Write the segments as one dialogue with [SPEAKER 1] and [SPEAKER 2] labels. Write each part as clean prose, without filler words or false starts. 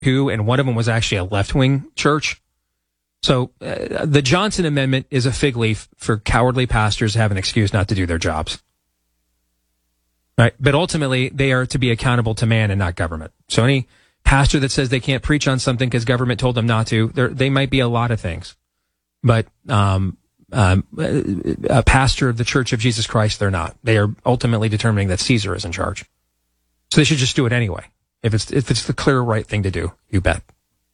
[SPEAKER 1] who, and one of them was actually a left-wing church. So the Johnson Amendment is a fig leaf for cowardly pastors to have an excuse not to do their jobs. Right? But ultimately, they are to be accountable to man and not government. So any pastor that says they can't preach on something because government told them not to, they might be a lot of things. But a pastor of the Church of Jesus Christ, they're not. They are ultimately determining that Caesar is in charge. So they should just do it anyway. If it's the clear right thing to do, you bet.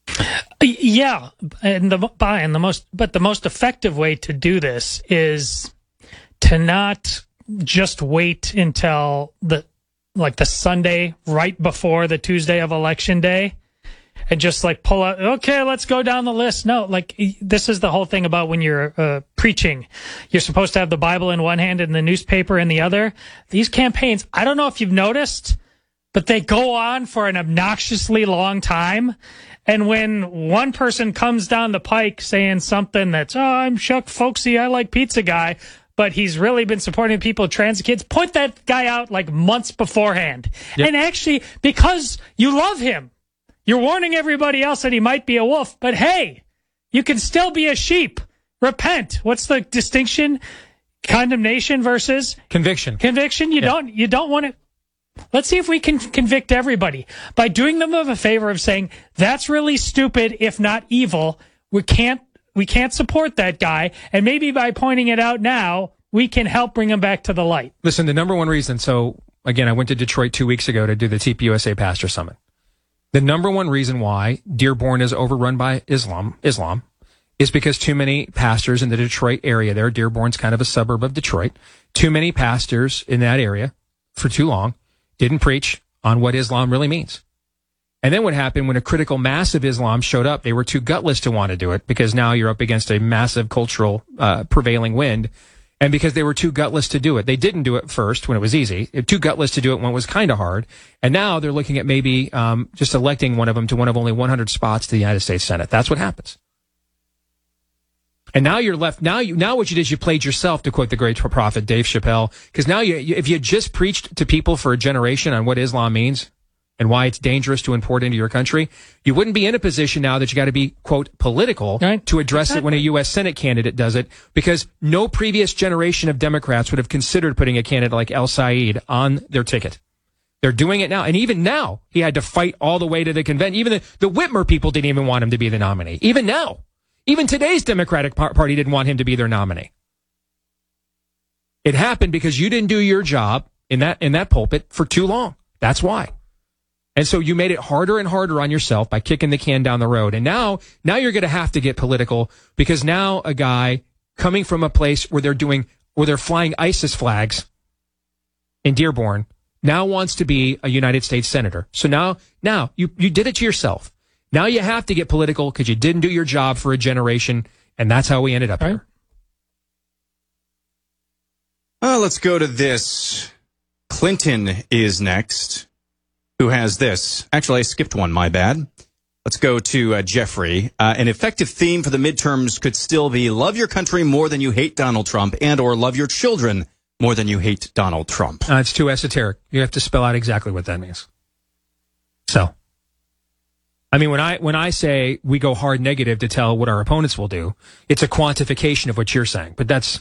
[SPEAKER 2] Yeah, and the most effective way to do this is to not just wait until the Sunday right before the Tuesday of Election Day and just like pull out, okay, let's go down the list. No, like this is the whole thing about when you're preaching. You're supposed to have the Bible in one hand and the newspaper in the other. These campaigns, I don't know if you've noticed, but they go on for an obnoxiously long time. And when one person comes down the pike saying something that's, oh, I'm Chuck Folksy, I like pizza guy, but he's really been supporting people, trans kids, point that guy out like months beforehand. Yep. And actually, because you love him, you're warning everybody else that he might be a wolf, but hey, you can still be a sheep. Repent. What's the distinction? Condemnation versus
[SPEAKER 1] conviction.
[SPEAKER 2] Conviction. You don't want to. Let's see if we can convict everybody by doing them a favor of saying that's really stupid, if not evil. We can't support that guy, and maybe by pointing it out now, we can help bring him back to the light.
[SPEAKER 1] Listen, the number one reason. So again, I went to Detroit 2 weeks ago to do the TPUSA Pastor Summit. The number one reason why Dearborn is overrun by Islam is because too many pastors in the Detroit area there. Dearborn's kind of a suburb of Detroit. Too many pastors in that area for too long didn't preach on what Islam really means. And then what happened when a critical mass of Islam showed up, they were too gutless to want to do it because now you're up against a massive cultural prevailing wind. And because they were too gutless to do it, they didn't do it first when it was easy. Too gutless to do it when it was kind of hard. And now they're looking at maybe just electing one of them to one of only 100 spots to the United States Senate. That's what happens. And now you're left. Now what you did is you played yourself, to quote the great prophet Dave Chappelle. Because now if you had just preached to people for a generation on what Islam means and why it's dangerous to import into your country, you wouldn't be in a position now that you got to be, quote, political to address it when a U.S. Senate candidate does it, because no previous generation of Democrats would have considered putting a candidate like El Said on their ticket. They're doing it now. And even now, he had to fight all the way to the convention. Even the Whitmer people didn't even want him to be the nominee. Even now. Even today's Democratic Party didn't want him to be their nominee. It happened because you didn't do your job in that pulpit for too long. That's why. And so you made it harder and harder on yourself by kicking the can down the road. And now you're going to have to get political, because now a guy coming from a place where they're flying ISIS flags in Dearborn now wants to be a United States Senator. So now you did it to yourself. Now you have to get political because you didn't do your job for a generation, and that's how we ended up here.
[SPEAKER 3] Let's go to this. Clinton is next, who has this. Actually, I skipped one, my bad. Let's go to Jeffrey. An effective theme for the midterms could still be love your country more than you hate Donald Trump, and or love your children more than you hate Donald Trump.
[SPEAKER 1] It's too esoteric. You have to spell out exactly what that means. So, I mean, when I say we go hard negative to tell what our opponents will do, it's a quantification of what you're saying. But that's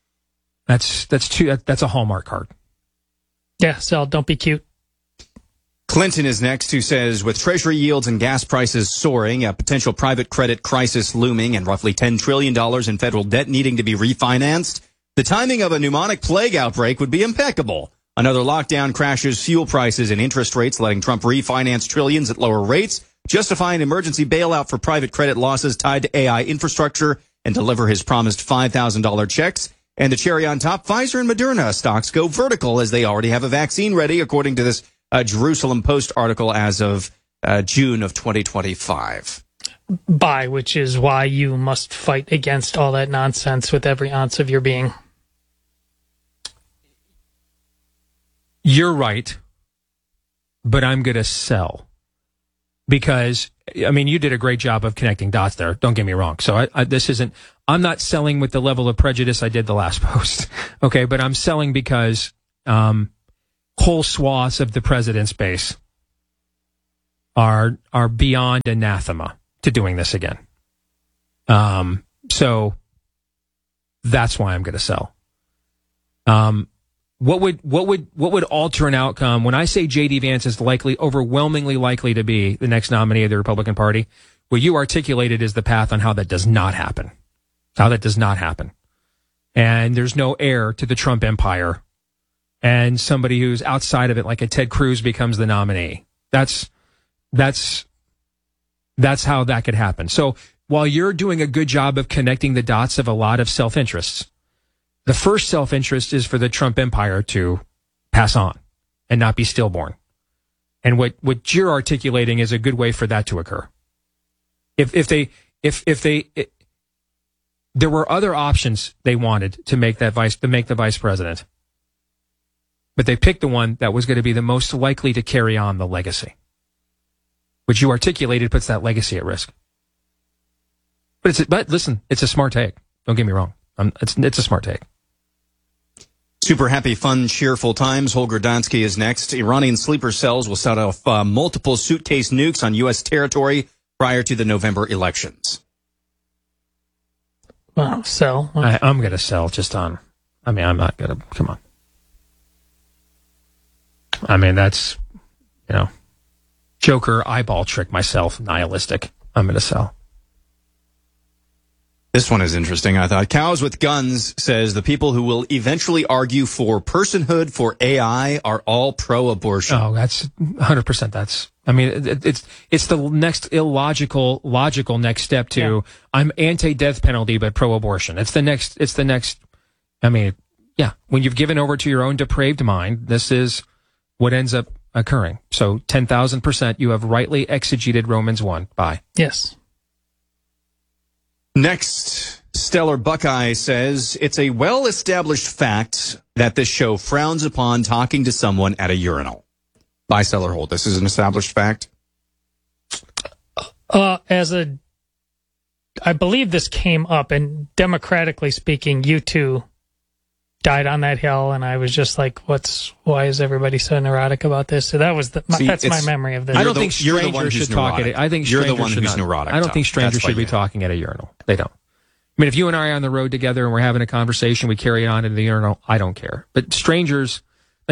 [SPEAKER 1] a Hallmark card.
[SPEAKER 2] Yeah, so don't be cute.
[SPEAKER 3] Clinton is next, who says, with Treasury yields and gas prices soaring, a potential private credit crisis looming, and roughly $10 trillion in federal debt needing to be refinanced, the timing of a pneumonic plague outbreak would be impeccable. Another lockdown crashes fuel prices and interest rates, letting Trump refinance trillions at lower rates, justify an emergency bailout for private credit losses tied to AI infrastructure, and deliver his promised $5,000 checks. And the cherry on top, Pfizer and Moderna stocks go vertical as they already have a vaccine ready, according to this Jerusalem Post article as of June of 2025.
[SPEAKER 2] Which is why you must fight against all that nonsense with every ounce of your being.
[SPEAKER 1] You're right, but I'm going to sell. Because, I mean, you did a great job of connecting dots there. Don't get me wrong. So I'm not selling with the level of prejudice I did the last post. Okay, but I'm selling because whole swaths of the president's base are beyond anathema to doing this again. So that's why I'm going to sell. What would alter an outcome when I say J.D. Vance is overwhelmingly likely to be the next nominee of the Republican Party? What you articulated is the path on how that does not happen. And there's no heir to the Trump empire. And somebody who's outside of it, like a Ted Cruz, becomes the nominee. That's how that could happen. So while you're doing a good job of connecting the dots of a lot of self-interests, the first self-interest is for the Trump empire to pass on and not be stillborn. And what you're articulating is a good way for that to occur. There were other options they wanted to make the vice president, but they picked the one that was going to be the most likely to carry on the legacy, which you articulated puts that legacy at risk. But listen, it's a smart take. Don't get me wrong. It's a smart take.
[SPEAKER 3] Super happy, fun, cheerful times. Holger Donsky is next. Iranian sleeper cells will set off multiple suitcase nukes on U.S. territory prior to the November elections.
[SPEAKER 2] Well, sell.
[SPEAKER 1] I'm going to sell just on. I'm not going to. Come on. That's, Joker eyeball trick myself, nihilistic. I'm going to sell.
[SPEAKER 3] This one is interesting, I thought. Cows with Guns says the people who will eventually argue for personhood for AI are all pro-abortion.
[SPEAKER 1] Oh, that's 100%. It's the next logical next step to I'm anti-death penalty but pro-abortion. It's the next. When you've given over to your own depraved mind, this is what ends up occurring. So 10,000%, you have rightly exegeted Romans 1. Bye.
[SPEAKER 2] Yes.
[SPEAKER 3] Next, Stellar Buckeye says, it's a well-established fact that this show frowns upon talking to someone at a urinal. Buy, sell, or hold. This is an established fact?
[SPEAKER 2] I believe this came up, and democratically speaking, you two died on that hill, and I was just like, why is everybody so neurotic about this? So that was that's my memory of this.
[SPEAKER 1] I don't think strangers should talk at it. I think
[SPEAKER 3] you're the one who's neurotic.
[SPEAKER 1] I don't think strangers should be talking at a urinal. They don't. I mean, if you and I are on the road together and we're having a conversation, we carry it on into the urinal, I don't care. But strangers,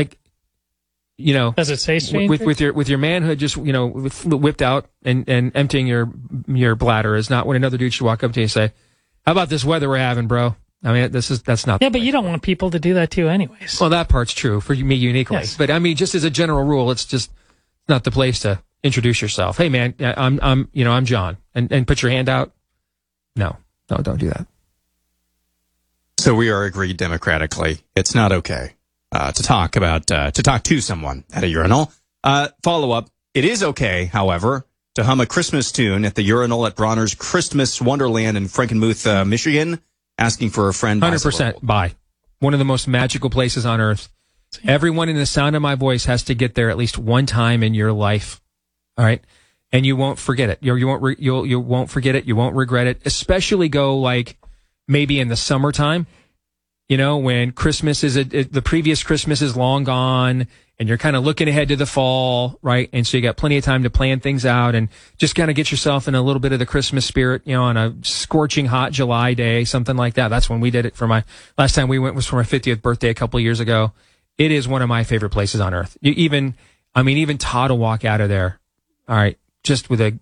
[SPEAKER 2] does it say strangers?
[SPEAKER 1] with your manhood just, whipped out and emptying your bladder is not when another dude should walk up to you and say, how about this weather we're having, bro? I mean, that's not.
[SPEAKER 2] Yeah, but you don't want people to do that to you anyways.
[SPEAKER 1] Well, that part's true for me uniquely.
[SPEAKER 2] Yes.
[SPEAKER 1] But I mean, just as a general rule, it's just not the place to introduce yourself. Hey, man, I'm John, and put your hand out. No, don't do that.
[SPEAKER 3] So we are agreed democratically. It's not okay to talk to someone at a urinal. Follow up. It is okay, however, to hum a Christmas tune at the urinal at Bronner's Christmas Wonderland in Frankenmuth, Michigan. Asking for a friend.
[SPEAKER 1] 100% buy. One of the most magical places on earth. Everyone in the sound of my voice has to get there at least one time in your life. All right. And you won't forget it. You won't forget it. You won't regret it. Especially go maybe in the summertime, when Christmas the previous Christmas is long gone and you're kind of looking ahead to the fall, right? And so you got plenty of time to plan things out and just kind of get yourself in a little bit of the Christmas spirit, on a scorching hot July day, something like that. That's when we did it last time we went was for my 50th birthday a couple of years ago. It is one of my favorite places on earth. Even Todd will walk out of there. All right. Just with a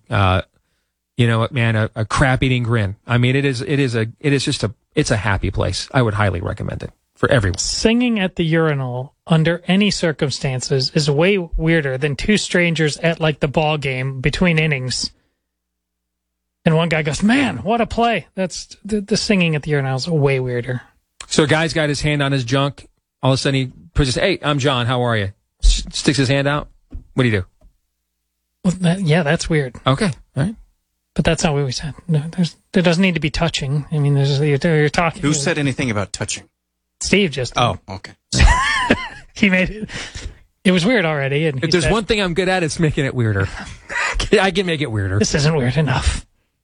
[SPEAKER 1] crap eating grin. I mean, it's a happy place. I would highly recommend it for everyone.
[SPEAKER 2] Singing at the urinal under any circumstances is way weirder than two strangers at the ball game between innings. And one guy goes, man, what a play. That's the singing at the urinal is way weirder.
[SPEAKER 1] So a guy's got his hand on his junk. All of a sudden he puts his, hey, I'm John. How are you? Sticks his hand out. What do you do?
[SPEAKER 2] Well, that's weird.
[SPEAKER 1] Okay. All right.
[SPEAKER 2] But that's not what we said. No, there doesn't need to be touching. I mean, you're talking.
[SPEAKER 3] Who said anything about touching?
[SPEAKER 2] Steve just.
[SPEAKER 3] Oh, okay.
[SPEAKER 2] He made it. It was weird already. And
[SPEAKER 1] if there's one thing I'm good at, it's making it weirder. I can make it weirder.
[SPEAKER 2] This isn't weird enough.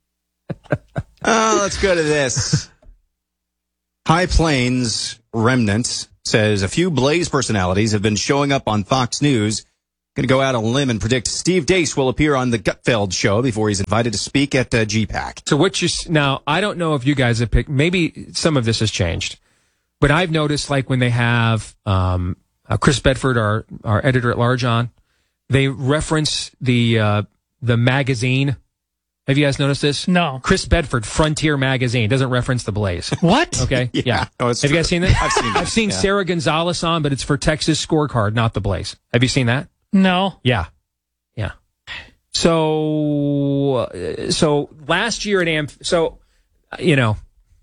[SPEAKER 3] Let's go to this. High Plains Remnant says a few Blaze personalities have been showing up on Fox News Going to go out on a limb and predict Steve Deace will appear on the Gutfeld show before he's invited to speak at GPAC.
[SPEAKER 1] So now, I don't know if you guys have picked, maybe some of this has changed, but I've noticed like when they have Chris Bedford, our editor at large on, they reference the magazine. Have you guys noticed this?
[SPEAKER 2] No.
[SPEAKER 1] Chris Bedford, Frontier Magazine, doesn't reference the Blaze.
[SPEAKER 2] What?
[SPEAKER 1] Okay. Yeah.
[SPEAKER 3] Oh,
[SPEAKER 1] have you guys seen that?
[SPEAKER 3] I've seen that.
[SPEAKER 1] I've seen Sarah Gonzalez on, but it's for Texas Scorecard, not the Blaze. Have you seen that?
[SPEAKER 2] No.
[SPEAKER 1] Yeah. Yeah. So last year at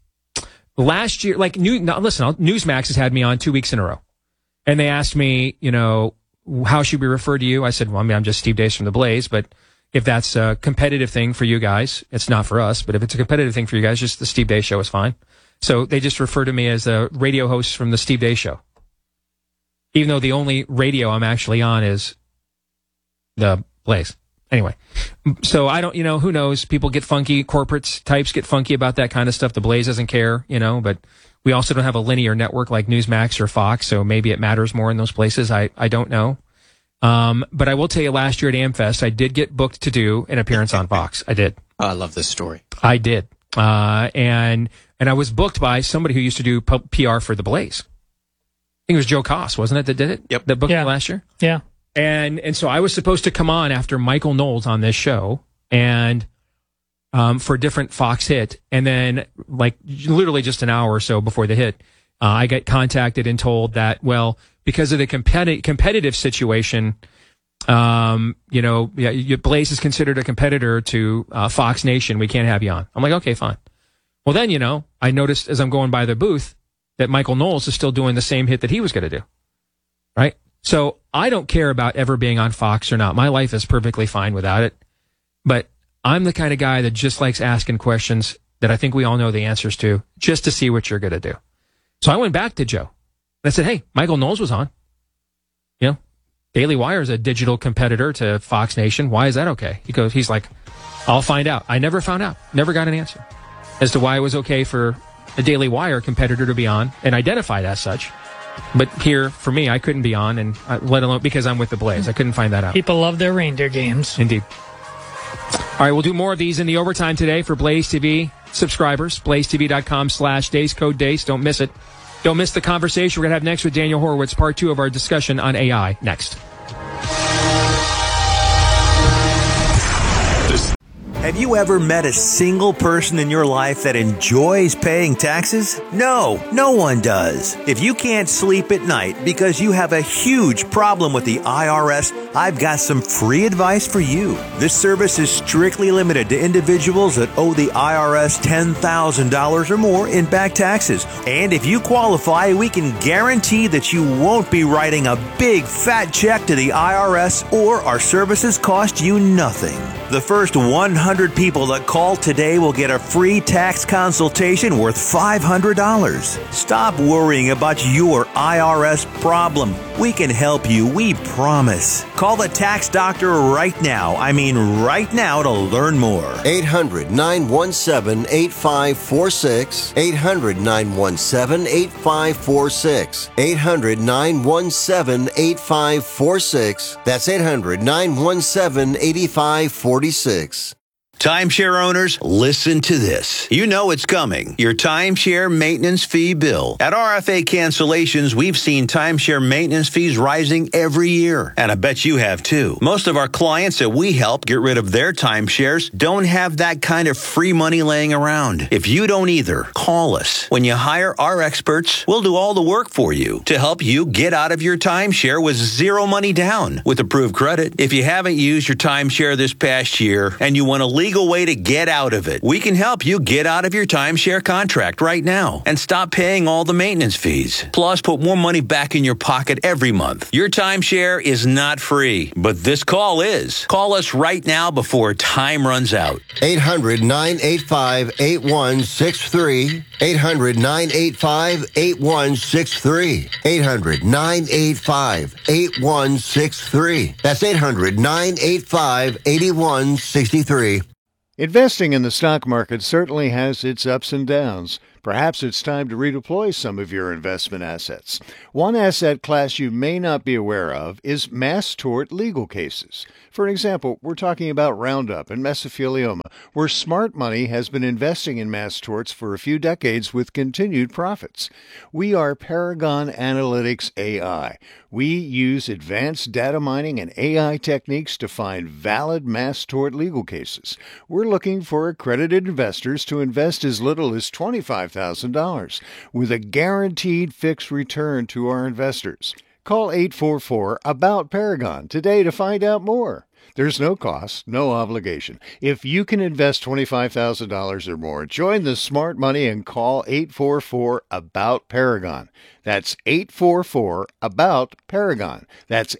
[SPEAKER 1] last year, like, Newsmax has had me on 2 weeks in a row. And they asked me, how should we refer to you? I said, well, I mean, I'm just Steve Deace from the Blaze, but if that's a competitive thing for you guys, it's not for us, but if it's a competitive thing for you guys, just the Steve Deace Show is fine. So they just refer to me as a radio host from the Steve Deace Show. Even though the only radio I'm actually on is the Blaze. Anyway, so I don't, who knows? People get funky, corporate types get funky about that kind of stuff. The Blaze doesn't care, but we also don't have a linear network like Newsmax or Fox, so maybe it matters more in those places. I don't know. But I will tell you, last year at AmFest, I did get booked to do an appearance on Fox. I did.
[SPEAKER 3] Oh, I love this story.
[SPEAKER 1] I did. And I was booked by somebody who used to do PR for the Blaze. I think it was Joe Koss, wasn't it, that did it?
[SPEAKER 3] Yep.
[SPEAKER 1] That booked me last year?
[SPEAKER 2] Yeah.
[SPEAKER 1] And so I was supposed to come on after Michael Knowles on this show and for a different Fox hit. And then, like, literally just an hour or so before the hit, I got contacted and told that, well, because of the competitive situation, Blaze is considered a competitor to Fox Nation. We can't have you on. I'm like, okay, fine. Well, then, I noticed as I'm going by the booth that Michael Knowles is still doing the same hit that he was going to do. Right? So I don't care about ever being on Fox or not. My life is perfectly fine without it. But I'm the kind of guy that just likes asking questions that I think we all know the answers to, just to see what you're going to do. So I went back to Joe. And I said, hey, Michael Knowles was on. Daily Wire is a digital competitor to Fox Nation. Why is that okay? He's like, I'll find out. I never found out. Never got an answer as to why it was okay for a Daily Wire competitor to be on and identified as such. But here, for me, I couldn't be on, and let alone because I'm with the Blaze. I couldn't find that out.
[SPEAKER 2] People love their reindeer games.
[SPEAKER 1] Indeed. All right, we'll do more of these in the overtime today for Blaze TV subscribers. BlazeTV.com/Deace, code Deace. Don't miss it. Don't miss the conversation we're going to have next with Daniel Horowitz, part 2 of our discussion on AI next.
[SPEAKER 4] Have you ever met a single person in your life that enjoys paying taxes? No, no one does. If you can't sleep at night because you have a huge problem with the IRS, I've got some free advice for you. This service is strictly limited to individuals that owe the IRS $10,000 or more in back taxes. And if you qualify, we can guarantee that you won't be writing a big fat check to the IRS, or our services cost you nothing. The first 100 people that call today will get a free tax consultation worth $500. Stop worrying about your IRS problem. We can help you, we promise. Call the tax doctor right now. I mean right now, to learn more.
[SPEAKER 5] 800-917-8546. 800-917-8546. 800-917-8546. That's 800-917-8546.
[SPEAKER 6] Timeshare owners, listen to this. You know it's coming. Your timeshare maintenance fee bill. At RFA Cancellations, we've seen timeshare maintenance fees rising every year. And I bet you have too. Most of our clients that we help get rid of their timeshares don't have that kind of free money laying around. If you don't either, call us. When you hire our experts, we'll do all the work for you to help you get out of your timeshare with zero money down with approved credit. If you haven't used your timeshare this past year and you want a legal way to get out of it, we can help you get out of your timeshare contract right now and stop paying all the maintenance fees. Plus, put more money back in your pocket every month. Your timeshare is not free, but this call is. Call us right now before time runs out.
[SPEAKER 5] 800-985-8163. 800-985-8163. 800-985-8163. That's 800-985-8163.
[SPEAKER 7] Investing in the stock market certainly has its ups and downs, Perhaps it's time to redeploy some of your investment assets. One asset class you may not be aware of is mass tort legal cases. For example, we're talking about Roundup and mesothelioma, where smart money has been investing in mass torts for a few decades with continued profits. We are Paragon Analytics AI. We use advanced data mining and AI techniques to find valid mass tort legal cases. We're looking for accredited investors to invest as little as $25,000 with a guaranteed fixed return to our investors. Call 844-ABOUT-PARAGON today to find out more. There's no cost, no obligation. If you can invest $25,000 or more, join the smart money and call 844-ABOUT-PARAGON. That's 844-ABOUT-PARAGON. That's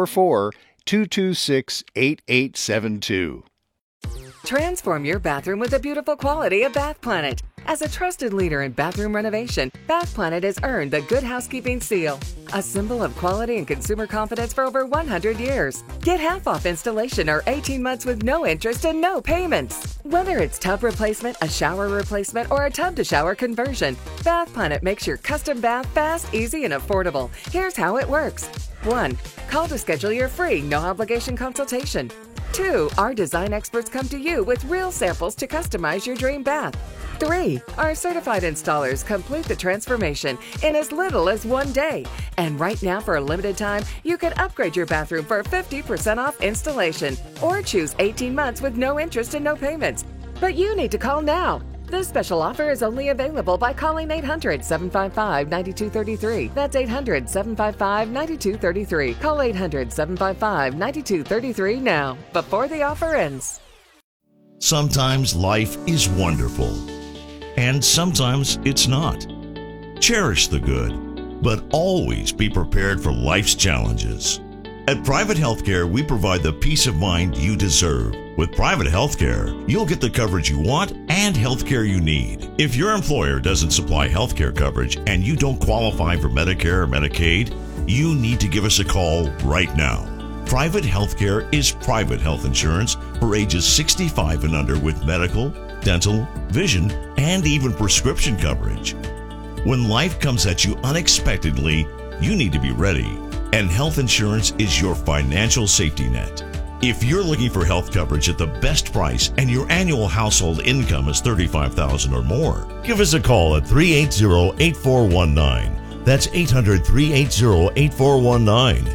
[SPEAKER 7] 844-226-8872.
[SPEAKER 8] Transform your bathroom with the beautiful quality of Bath Planet. As a trusted leader in bathroom renovation, Bath Planet has earned the Good Housekeeping seal, a symbol of quality and consumer confidence for over 100 years. Get half off installation or 18 months with no interest and no payments. Whether it's tub replacement, a shower replacement, or a tub-to-shower conversion, Bath Planet makes your custom bath fast, easy, and affordable. Here's how it works. 1. Call to schedule your free, no-obligation consultation. 2. Our design experts come to you with real samples to customize your dream bath. 3. Our certified installers complete the transformation in as little as 1 day. And right now, for a limited time, you can upgrade your bathroom for 50% off installation or choose 18 months with no interest and no payments. But you need to call now. This special offer is only available by calling 800-755-9233. That's 800-755-9233. Call 800-755-9233 now, before the offer ends.
[SPEAKER 9] Sometimes life is wonderful, and sometimes it's not. Cherish the good, but always be prepared for life's challenges. At Private Healthcare, we provide the peace of mind you deserve. With Private Healthcare, you'll get the coverage you want and healthcare you need. If your employer doesn't supply healthcare coverage and you don't qualify for Medicare or Medicaid, you need to give us a call right now. Private Healthcare is private health insurance for ages 65 and under with medical, dental, vision, and even prescription coverage. When life comes at you unexpectedly, you need to be ready, and health insurance is your financial safety net. If you're looking for health coverage at the best price and your annual household income is $35,000 or more, give us a call at 380-8419. That's 800-380-8419.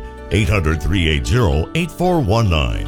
[SPEAKER 9] 800-380-8419.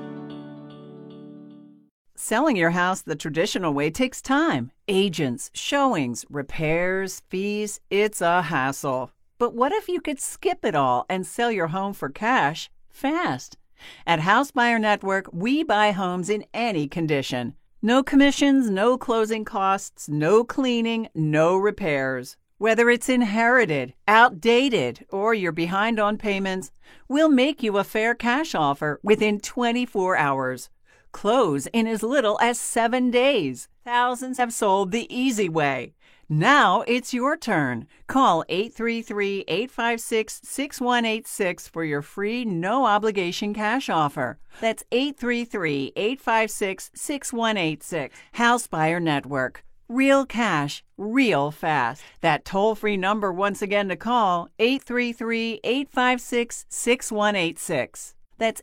[SPEAKER 10] Selling your house the traditional way takes time. Agents, showings, repairs, fees. It's a hassle. But what if you could skip it all and sell your home for cash fast? At House Buyer Network, we buy homes in any condition. No commissions, no closing costs, no cleaning, no repairs. Whether it's inherited, outdated, or you're behind on payments, we'll make you a fair cash offer within 24 hours. Close in as little as 7 days. Thousands have sold the easy way. Now it's your turn. Call 833-856-6186 for your free, no-obligation cash offer. That's 833-856-6186. House Buyer Network. Real cash, real fast. That toll-free number once again to call, 833-856-6186. That's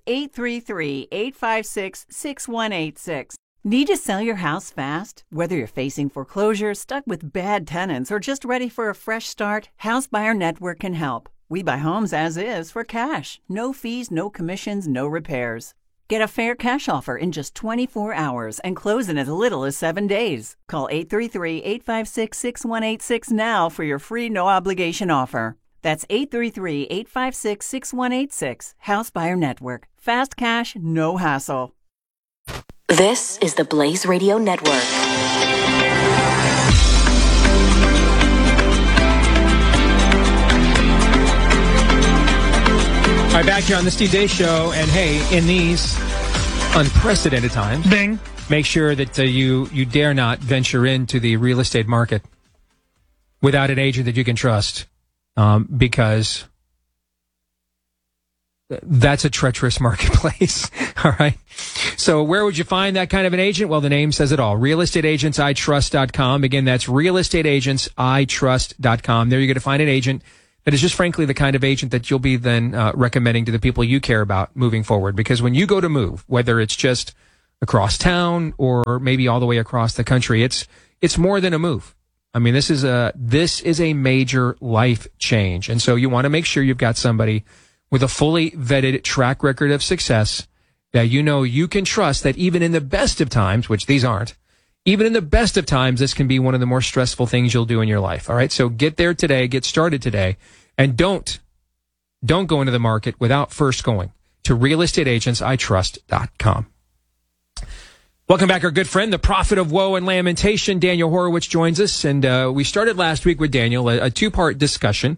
[SPEAKER 10] 833-856-6186. Need to sell your house fast? Whether you're facing foreclosure, stuck with bad tenants, or just ready for a fresh start, House Buyer Network can help. We buy homes as is for cash. No fees, no commissions, no repairs. Get a fair cash offer in just 24 hours and close in as little as 7 days. Call 833-856-6186 now for your free no-obligation offer. That's 833-856-6186. House Buyer Network. Fast cash, no hassle.
[SPEAKER 11] This is the Blaze Radio Network.
[SPEAKER 1] All right, back here on the Steve Deace Show, and hey, in these unprecedented times,
[SPEAKER 2] Bing.
[SPEAKER 1] Make sure that you dare not venture into the real estate market without an agent that you can trust, because that's a treacherous marketplace. All right. So where would you find that kind of an agent? Well, the name says it all. realestateagentsitrust.com. Again, that's realestateagentsitrust.com. There you're going to find an agent that is just frankly the kind of agent that you'll be then recommending to the people you care about moving forward. Because when you go to move, whether it's just across town or maybe all the way across the country, it's more than a move. I mean, this is a major life change. And so you want to make sure you've got somebody with a fully vetted track record of success that you know you can trust, that even in the best of times, which these aren't, even in the best of times, this can be one of the more stressful things you'll do in your life. All right. So get there today, get started today, and don't go into the market without first going to realestateagentsitrust.com. Welcome back, our good friend, the prophet of woe and lamentation, Daniel Horowitz, joins us. And we started last week with Daniel a two-part discussion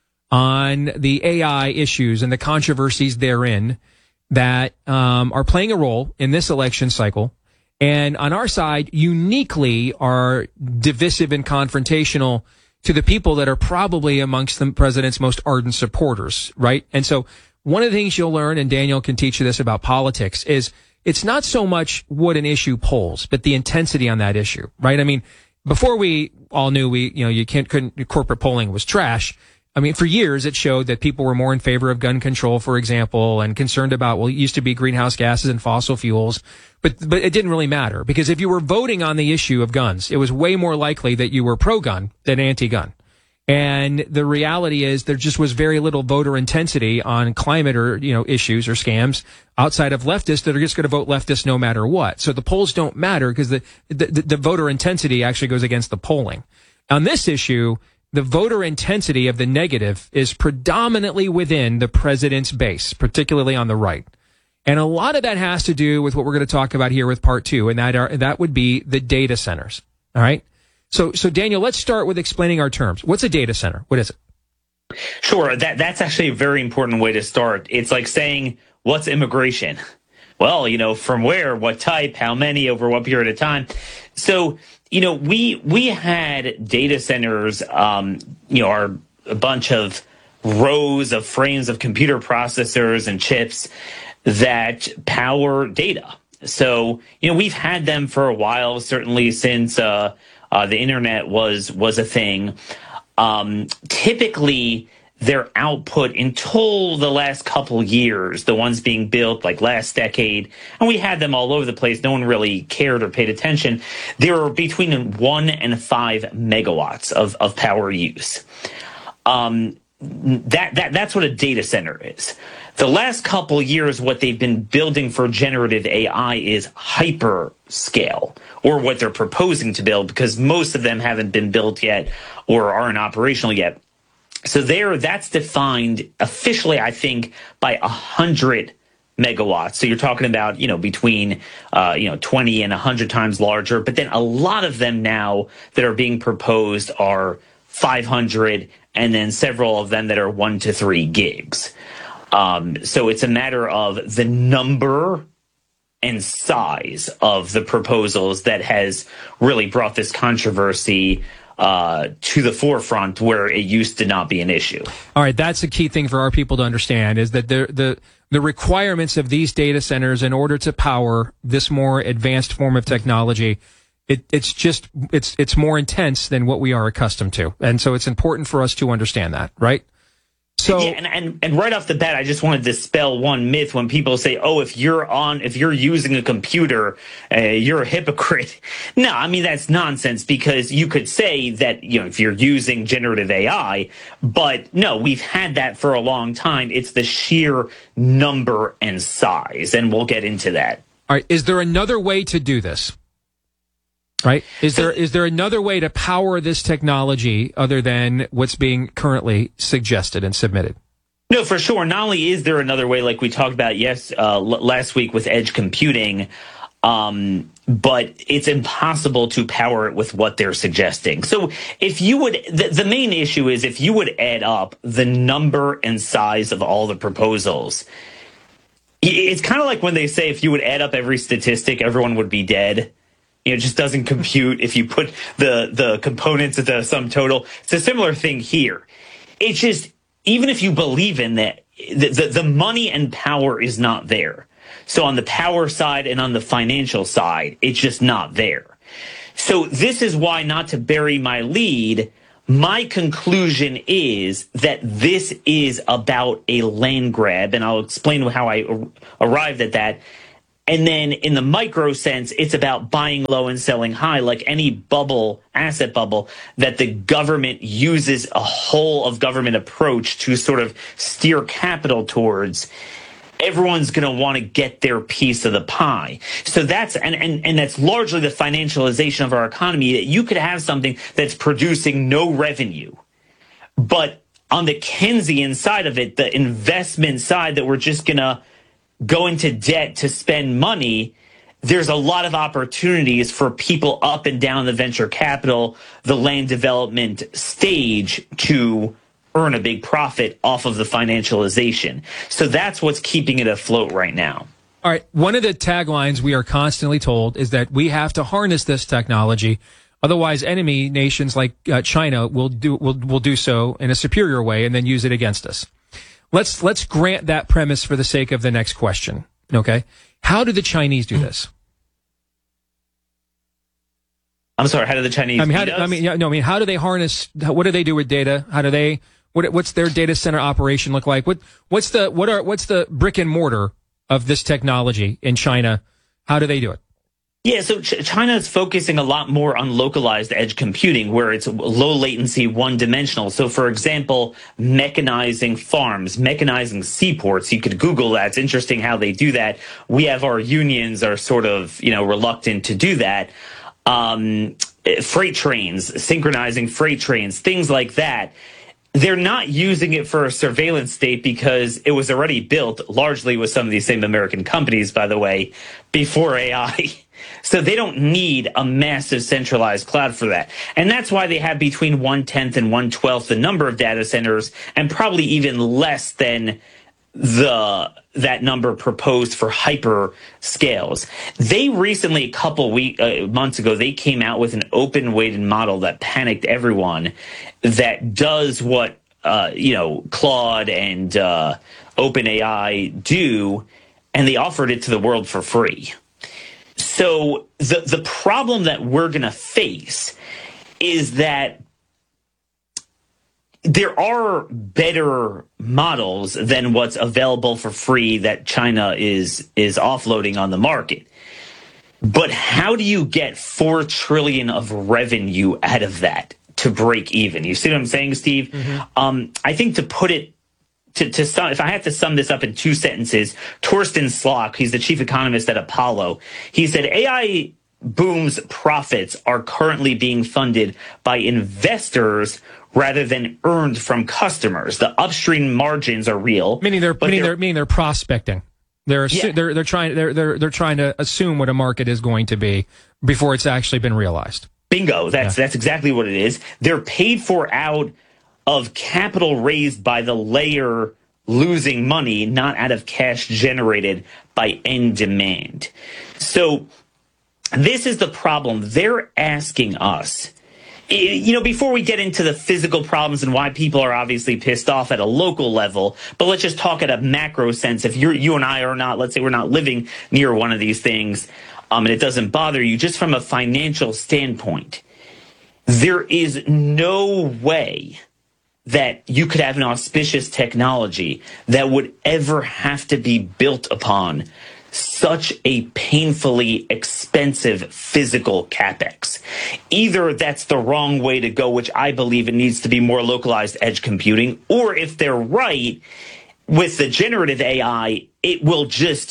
[SPEAKER 1] on the AI issues and the controversies therein that are playing a role in this election cycle. And on our side, uniquely are divisive and confrontational to the people that are probably amongst the president's most ardent supporters, right? And so one of the things you'll learn, and Daniel can teach you this about politics, is it's not so much what an issue polls, but the intensity on that issue, right? I mean, before we all knew corporate polling was trash. I mean, for years, it showed that people were more in favor of gun control, for example, and concerned about, well, it used to be greenhouse gases and fossil fuels, but it didn't really matter, because if you were voting on the issue of guns, it was way more likely that you were pro-gun than anti-gun. And the reality is there just was very little voter intensity on climate or, issues or scams outside of leftists that are just going to vote leftist no matter what. So the polls don't matter because the voter intensity actually goes against the polling. On this issue, the voter intensity of the negative is predominantly within the president's base, particularly on the right. And a lot of that has to do with what we're going to talk about here with part two, and that would be the data centers. All right. So Daniel, let's start with explaining our terms. What's a data center? What is it?
[SPEAKER 12] Sure. That's actually a very important way to start. It's like saying, what's immigration? Well, from where, what type, how many, over what period of time. So, we had data centers, are a bunch of rows of frames of computer processors and chips that power data. So, we've had them for a while, certainly since the internet was a thing. Typically, their output until the last couple years, the ones being built like last decade, and we had them all over the place. No one really cared or paid attention. They were between 1 and 5 megawatts of power use. That's what a data center is. The last couple years, what they've been building for generative AI is hyperscale, or what they're proposing to build, because most of them haven't been built yet or aren't operational yet. So that's defined officially, I think, by 100 megawatts. So you're talking about, between 20 and 100 times larger. But then a lot of them now that are being proposed are 500, and then several of them that are 1 to 3 gigs. So it's a matter of the number and size of the proposals that has really brought this controversy to the forefront, where it used to not be an issue.
[SPEAKER 1] All right, that's a key thing for our people to understand, is that the requirements of these data centers in order to power this more advanced form of technology, it's more intense than what we are accustomed to. And so it's important for us to understand that, right? So,
[SPEAKER 12] yeah, and right off the bat, I just want to dispel one myth when people say, "Oh, if you're using a computer, you're a hypocrite." No, I mean that's nonsense, because you could say that if you're using generative AI, but no, we've had that for a long time. It's the sheer number and size, and we'll get into that.
[SPEAKER 1] All right, is there another way to do this? Right? Is there another way to power this technology other than what's being currently suggested and submitted?
[SPEAKER 12] No, for sure. Not only is there another way, like we talked about last week with edge computing, but it's impossible to power it with what they're suggesting. So if you would, the main issue is if you would add up the number and size of all the proposals, it's kind of like when they say if you would add up every statistic, everyone would be dead. It just doesn't compute if you put the components of the sum total. It's a similar thing here. It's just, even if you believe in that, the money and power is not there. So on the power side and on the financial side, it's just not there. So this is why, not to bury my lead, my conclusion is that this is about a land grab, and I'll explain how I arrived at that. And then in the micro sense, it's about buying low and selling high, like any bubble, asset bubble, that the government uses a whole of government approach to sort of steer capital towards. Everyone's going to want to get their piece of the pie. So that's, and that's largely the financialization of our economy, that you could have something that's producing no revenue, but on the Keynesian side of it, the investment side, that we're just going to go into debt to spend money, there's a lot of opportunities for people up and down the venture capital, the land development stage to earn a big profit off of the financialization. So that's what's keeping it afloat right now.
[SPEAKER 1] All right. One of the taglines we are constantly told is that we have to harness this technology. Otherwise, enemy nations like China will do so in a superior way and then use it against us. Let's grant that premise for the sake of the next question. Okay. How do the Chinese do this?
[SPEAKER 12] I'm sorry. How do the Chinese?
[SPEAKER 1] How do they harness? What do they do with data? How do they? What's their data center operation look like? What's the brick and mortar of this technology in China? How do they do it?
[SPEAKER 12] Yeah, so China is focusing a lot more on localized edge computing, where it's low latency, one-dimensional. So, for example, mechanizing farms, mechanizing seaports. You could Google that. It's interesting how they do that. We have our unions are sort of, reluctant to do that. Freight trains, synchronizing freight trains, things like that. They're not using it for a surveillance state because it was already built largely with some of these same American companies, by the way, before AI. So they don't need a massive centralized cloud for that. And that's why they have between 1/10 and 1/12 the number of data centers, and probably even less than that number proposed for hyperscales. They recently, a couple months ago, they came out with an open-weighted model that panicked everyone, that does what Claude and OpenAI do, and they offered it to the world for free. So the problem that we're going to face is that there are better models than what's available for free that China is offloading on the market. But how do you get $4 trillion of revenue out of that to break even? You see what I'm saying, Steve? Mm-hmm. I think to put it to sum, if I have to sum this up in 2 sentences, Torsten Slok, he's the chief economist at Apollo, he said AI boom's profits are currently being funded by investors rather than earned from customers. The upstream margins are real,
[SPEAKER 1] meaning they're prospecting. They're trying to assume what a market is going to be before it's actually been realized.
[SPEAKER 12] Bingo. That's exactly what it is. They're paid for out of capital raised by the layer losing money, not out of cash generated by end demand. So this is the problem. They're asking us, before we get into the physical problems and why people are obviously pissed off at a local level, but let's just talk at a macro sense. If you and I are not, let's say we're not living near one of these things, and it doesn't bother you, just from a financial standpoint, there is no way that you could have an auspicious technology that would ever have to be built upon such a painfully expensive physical capex. Either that's the wrong way to go, which I believe it needs to be more localized edge computing, or if they're right, with the generative AI, it will just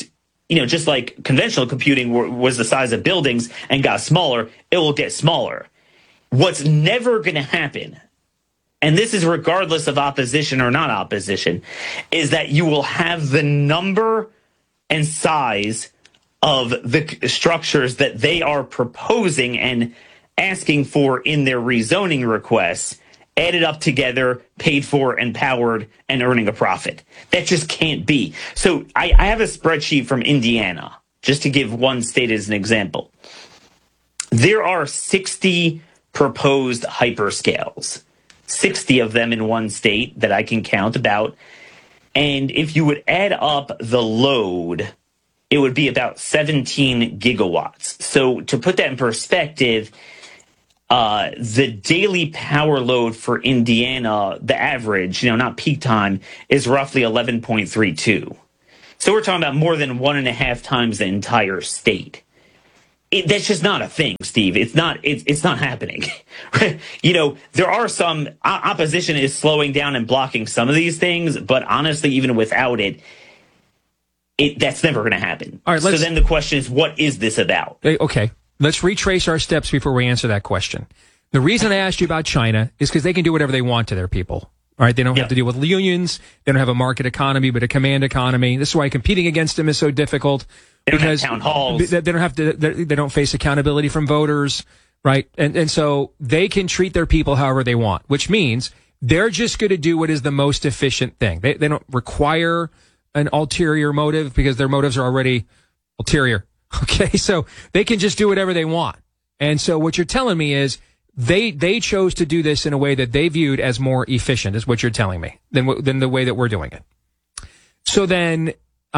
[SPEAKER 12] like conventional computing was the size of buildings and got smaller, it will get smaller. What's never going to happen, and this is regardless of opposition or not opposition, is that you will have the number and size of the structures that they are proposing and asking for in their rezoning requests added up together, paid for and powered and earning a profit. That just can't be. So I have a spreadsheet from Indiana, just to give one state as an example. There are 60 proposed hyperscales, 60 of them in one state that I can count about. And if you would add up the load, it would be about 17 gigawatts. So to put that in perspective, the daily power load for Indiana, the average, not peak time, is roughly 11.32. So we're talking about more than 1.5 times the entire state. That's just not a thing, Steve. It's not happening. There are some opposition is slowing down and blocking some of these things, but honestly, even without it, that's never going to happen.
[SPEAKER 1] All right,
[SPEAKER 12] so then the question is, what is this about?
[SPEAKER 1] Okay, let's retrace our steps before we answer that question. The reason I asked you about China is because they can do whatever they want to their people. All right, they don't have to deal with unions. They don't have a market economy, but a command economy. This is why competing against them is so difficult.
[SPEAKER 12] They don't have town halls.
[SPEAKER 1] They don't have to. They don't face accountability from voters, right? And so they can treat their people however they want, which means they're just going to do what is the most efficient thing. They don't require an ulterior motive because their motives are already ulterior. Okay, so they can just do whatever they want. And so what you're telling me is they chose to do this in a way that they viewed as more efficient, is what you're telling me, than the way that we're doing it. So then,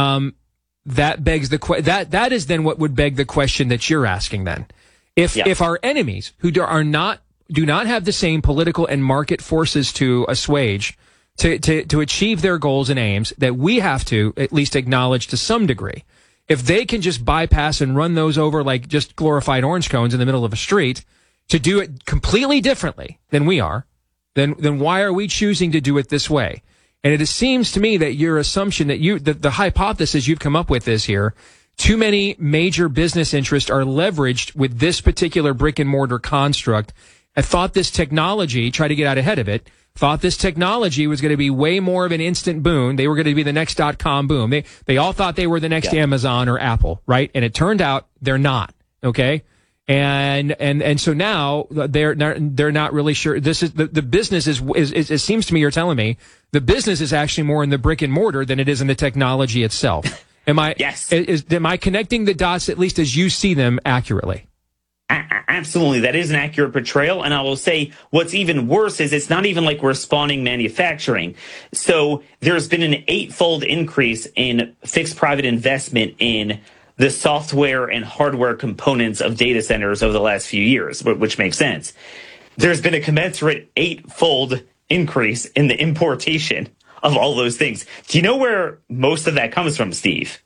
[SPEAKER 1] that begs that is then what would beg the question that you're asking then. If our enemies who do not have the same political and market forces to assuage to achieve their goals and aims that we have to at least acknowledge to some degree, if they can just bypass and run those over like just glorified orange cones in the middle of a street, to do it completely differently than we are, then why are we choosing to do it this way? And it seems to me that your assumption that the hypothesis you've come up with is here, too many major business interests are leveraged with this particular brick and mortar construct. I thought this technology, try to get out ahead of it, thought this technology was going to be way more of an instant boon. They were going to be the next .com boom. They all thought they were the next Amazon or Apple, right? And it turned out they're not. Okay. And so now they're not really sure. This is the business is it seems to me you're telling me the business is actually more in the brick and mortar than it is in the technology itself. Am I connecting the dots at least as you see them accurately?
[SPEAKER 12] Absolutely. That is an accurate portrayal. And I will say what's even worse is it's not even like we're spawning manufacturing. So there's been an 8-fold increase in fixed private investment in the software and hardware components of data centers over the last few years, which makes sense. There's been a commensurate 8-fold increase in the importation of all those things. Do you know where most of that comes from, Steve?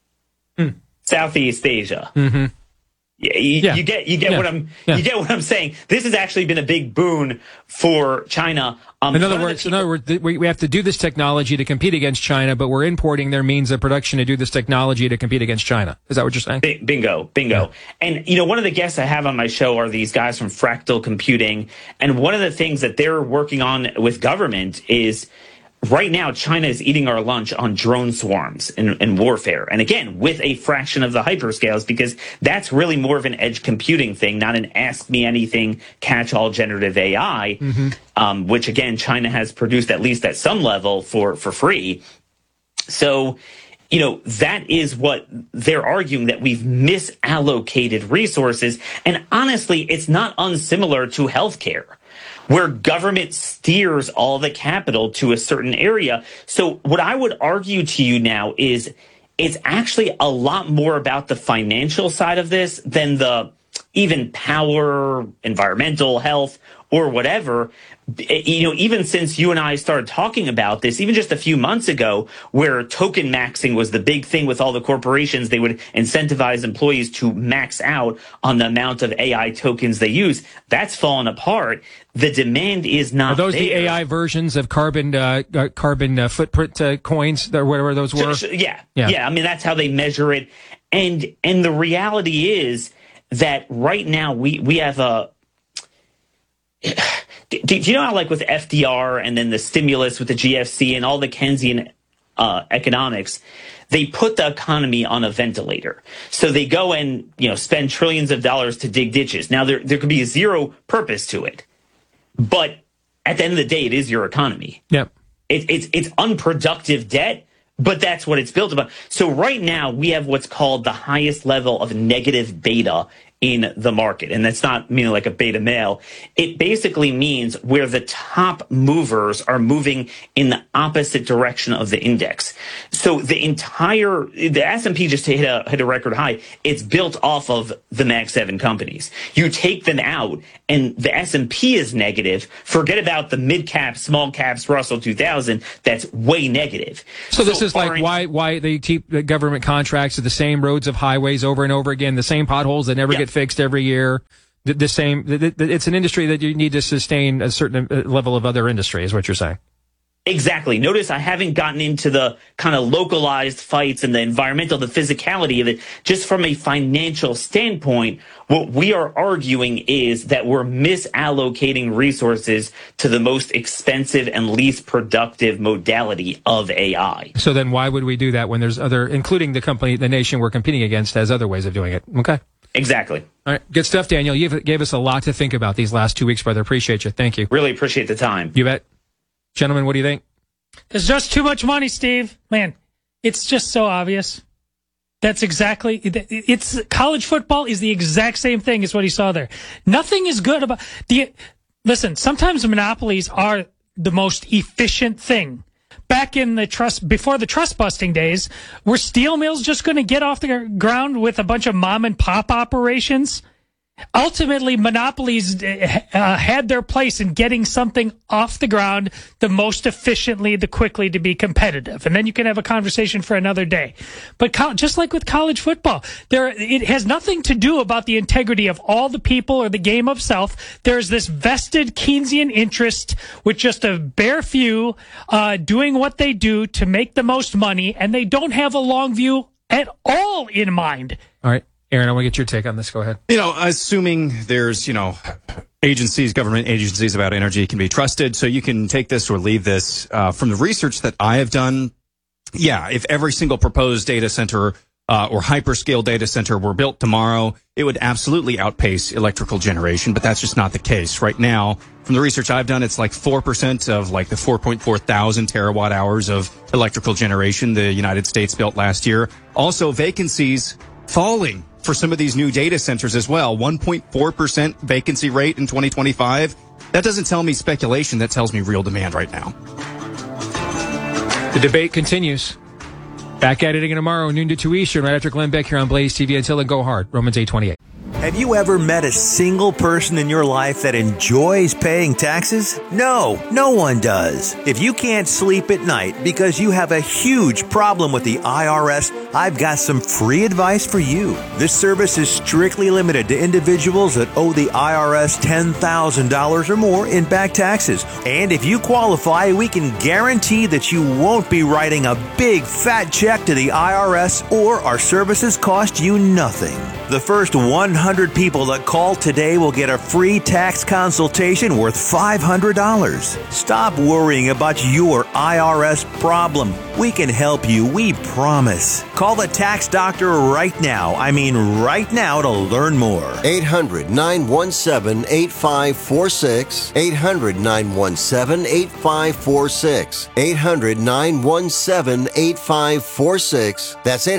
[SPEAKER 12] Southeast Asia.
[SPEAKER 1] Mm-hmm.
[SPEAKER 12] You get what I'm saying. This has actually been a big boon for China.
[SPEAKER 1] In other words, we have to do this technology to compete against China, but we're importing their means of production to do this technology to compete against China. Is that what you're saying?
[SPEAKER 12] Bingo. Yeah. And one of the guests I have on my show are these guys from Fractal Computing, and one of the things that they're working on with government is, right now, China is eating our lunch on drone swarms and warfare. And again, with a fraction of the hyperscales, because that's really more of an edge computing thing, not an ask me anything, catch all generative AI, which again, China has produced at least at some level for free. So, that is what they're arguing, that we've misallocated resources. And honestly, it's not unsimilar to healthcare, where government steers all the capital to a certain area. So what I would argue to you now is it's actually a lot more about the financial side of this than the even power, environmental, health, or whatever. Even since you and I started talking about this, even just a few months ago, where token maxing was the big thing with all the corporations, they would incentivize employees to max out on the amount of AI tokens they use. That's fallen apart. The demand is not there.
[SPEAKER 1] Are those the AI versions of carbon footprint coins, or whatever those were?
[SPEAKER 12] Yeah. I mean, that's how they measure it. And the reality is that right now we have a... Do you know how, like, with FDR and then the stimulus with the GFC and all the Keynesian economics, they put the economy on a ventilator. So they go and, spend trillions of dollars to dig ditches. Now, there could be zero purpose to it. But at the end of the day, it is your economy.
[SPEAKER 1] Yep.
[SPEAKER 12] It's unproductive debt, but that's what it's built about. So right now, we have what's called the highest level of negative beta in the market. And that's not meaning like a beta male. It basically means where the top movers are moving in the opposite direction of the index. So the S&P just hit a record high. It's built off of the Mag 7 companies. You take them out and the S&P is negative. Forget about the mid cap, small caps, Russell 2000. That's way negative.
[SPEAKER 1] So this is like why they keep the government contracts of the same roads of highways over and over again, the same potholes that never get fixed every year. The same. It's an industry that you need to sustain a certain level of other industry, is what you're saying.
[SPEAKER 12] Exactly. Notice I haven't gotten into the kind of localized fights and the environmental, the physicality of it. Just from a financial standpoint, what we are arguing is that we're misallocating resources to the most expensive and least productive modality of AI.
[SPEAKER 1] So then why would we do that when there's other, including the nation we're competing against has other ways of doing it? Okay.
[SPEAKER 12] Exactly.
[SPEAKER 1] All right. Good stuff, Daniel. You gave us a lot to think about these last 2 weeks, brother. Appreciate you. Thank you.
[SPEAKER 12] Really appreciate the time.
[SPEAKER 1] You bet. Gentlemen, what do you think?
[SPEAKER 2] There's just too much money, Steve. Man, it's just so obvious. That's exactly, it's college football is the exact same thing as what he saw there. Nothing is good about listen, sometimes monopolies are the most efficient thing. Back in before the trust busting days, were steel mills just going to get off the ground with a bunch of mom and pop operations? Ultimately, monopolies had their place in getting something off the ground the most efficiently, the quickly to be competitive. And then you can have a conversation for another day. But just like with college football, it has nothing to do about the integrity of all the people or the game of self. There's this vested Keynesian interest with just a bare few doing what they do to make the most money, and they don't have a long view at all in mind.
[SPEAKER 1] All right. Aaron, I want to get your take on this. Go ahead.
[SPEAKER 3] Assuming there's, government agencies about energy can be trusted, so you can take this or leave this. From the research that I have done, if every single proposed data center or hyperscale data center were built tomorrow, it would absolutely outpace electrical generation, but that's just not the case. Right now, from the research I've done, it's like 4% of like the 4.4 thousand terawatt hours of electrical generation the United States built last year. Also, vacancies falling for some of these new data centers as well. 1.4% vacancy rate in 2025. That doesn't tell me speculation. That tells me real demand right now.
[SPEAKER 1] The debate continues. Back at it again tomorrow, noon to 2 Eastern, right after Glenn Beck here on Blaze TV. Until then, go hard. Romans 8:28.
[SPEAKER 4] Have you ever met a single person in your life that enjoys paying taxes? No, no one does. If you can't sleep at night because you have a huge problem with the IRS, I've got some free advice for you. This service is strictly limited to individuals that owe the IRS $10,000 or more in back taxes. And if you qualify, we can guarantee that you won't be writing a big fat check to the IRS, or our services cost you nothing. The first 100 people that call today will get a free tax consultation worth $500. Stop worrying about your IRS problem. We can help you, we promise. Call the tax doctor right now. I mean right now, to learn more.
[SPEAKER 5] 800-917-8546. 800-917-8546. 800-917-8546. That's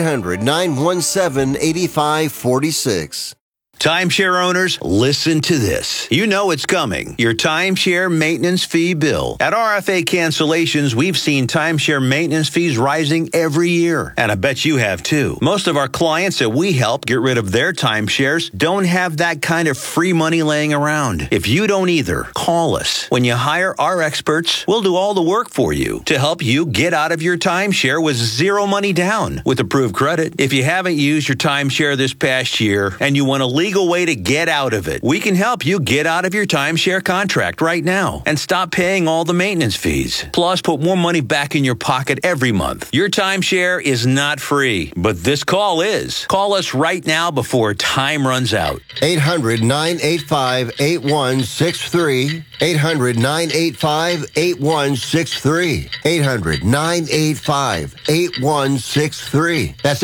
[SPEAKER 5] 800-917-8546.
[SPEAKER 6] Timeshare owners, listen to this. You know it's coming. Your timeshare maintenance fee bill. At RFA Cancellations, we've seen timeshare maintenance fees rising every year. And I bet you have too. Most of our clients that we help get rid of their timeshares don't have that kind of free money laying around. If you don't either, call us. When you hire our experts, we'll do all the work for you to help you get out of your timeshare with zero money down with approved credit. If you haven't used your timeshare this past year and you want to legal way to get out of it, we can help you get out of your timeshare contract right now and stop paying all the maintenance fees. Plus, put more money back in your pocket every month. Your timeshare is not free, but this call is. Call us right now before time runs out.
[SPEAKER 5] 800-985-8163. 800-985-8163. 800-985-8163. That's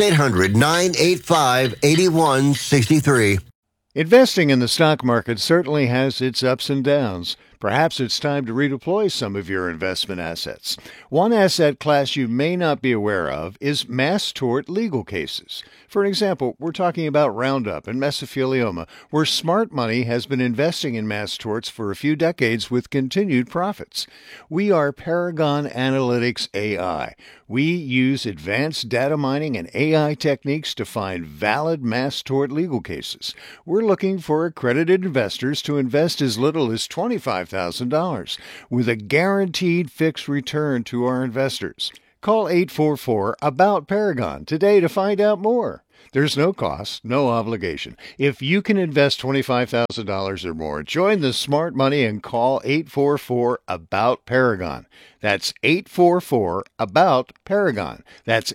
[SPEAKER 5] 800-985-8163.
[SPEAKER 7] Investing in the stock market certainly has its ups and downs. Perhaps it's time to redeploy some of your investment assets. One asset class you may not be aware of is mass tort legal cases. For example, we're talking about Roundup and mesothelioma, where smart money has been investing in mass torts for a few decades with continued profits. We are Paragon Analytics AI. We use advanced data mining and AI techniques to find valid mass tort legal cases. We're looking for accredited investors to invest as little as $25,000 with a guaranteed fixed return to our investors. Call 844-ABOUT-PARAGON today to find out more. There's no cost, no obligation. If you can invest $25,000 or more, join the smart money and call 844-ABOUT-PARAGON. That's 844-ABOUT-PARAGON. That's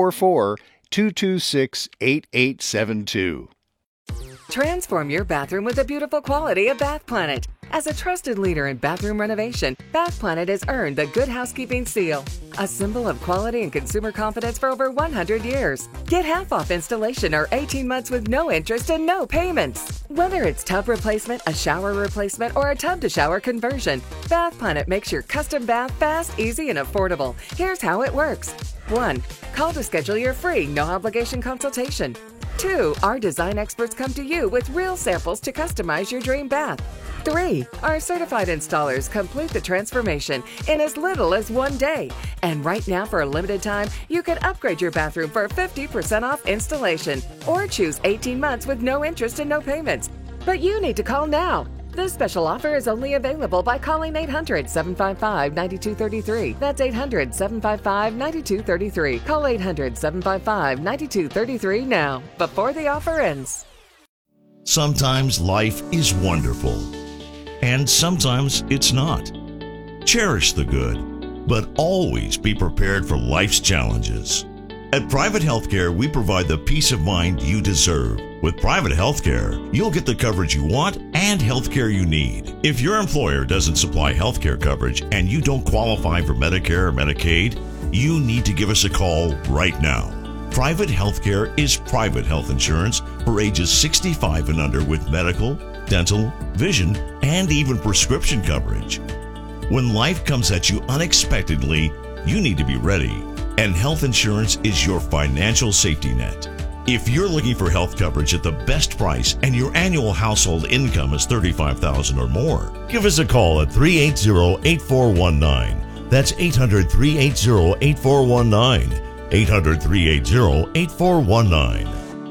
[SPEAKER 7] 844-226-8872.
[SPEAKER 8] Transform your bathroom with the beautiful quality of Bath Planet. As a trusted leader in bathroom renovation, Bath Planet has earned the Good Housekeeping seal, a symbol of quality and consumer confidence for over 100 years. Get half off installation or 18 months with no interest and no payments. Whether it's tub replacement, a shower replacement, or a tub-to-shower conversion, Bath Planet makes your custom bath fast, easy, and affordable. Here's how it works. 1. Call to schedule your free, no-obligation consultation. 2. Our design experts come to you with real samples to customize your dream bath. 3. Our certified installers complete the transformation in as little as 1 day. And right now, for a limited time, you can upgrade your bathroom for 50% off installation or choose 18 months with no interest and no payments. But you need to call now. This special offer is only available by calling 800-755-9233. That's 800-755-9233. Call 800-755-9233 now, before the offer ends.
[SPEAKER 9] Sometimes life is wonderful, and sometimes it's not. Cherish the good, but always be prepared for life's challenges. At Private Healthcare, we provide the peace of mind you deserve. With Private Healthcare, you'll get the coverage you want and healthcare you need. If your employer doesn't supply healthcare coverage and you don't qualify for Medicare or Medicaid, you need to give us a call right now. Private Healthcare is private health insurance for ages 65 and under with medical, dental, vision, and even prescription coverage. When life comes at you unexpectedly, you need to be ready, and health insurance is your financial safety net. If you're looking for health coverage at the best price and your annual household income is $35,000 or more, give us a call at 380-8419. That's 800-380-8419. 800-380-8419.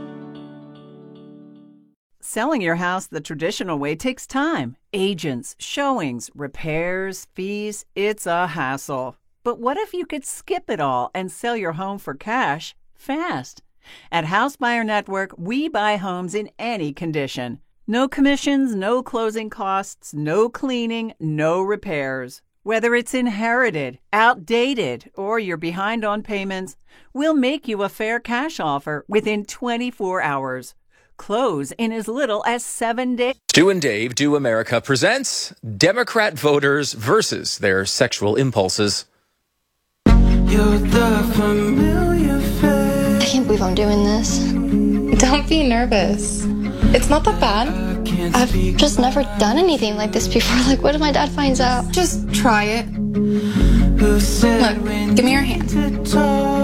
[SPEAKER 10] Selling your house the traditional way takes time. Agents, showings, repairs, fees, it's a hassle. But what if you could skip it all and sell your home for cash fast? At House Buyer Network, we buy homes in any condition. No commissions, no closing costs, no cleaning, no repairs. Whether it's inherited, outdated, or you're behind on payments, we'll make you a fair cash offer within 24 hours. Close in as little as 7 days.
[SPEAKER 13] Stu and Dave Do America presents Democrat voters versus their sexual impulses.
[SPEAKER 14] You're the familiar face.
[SPEAKER 15] I can't believe I'm doing this. Don't be nervous. It's not that bad. I've just never done anything like this before. Like, what if my dad finds out? Just try it. Look, give me your hand.